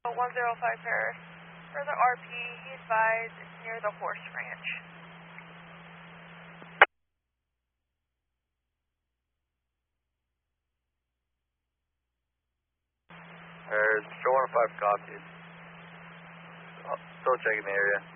105 Paris. For the RP, he advised it's near the horse ranch. Paris, 105 copied. Still checking the area.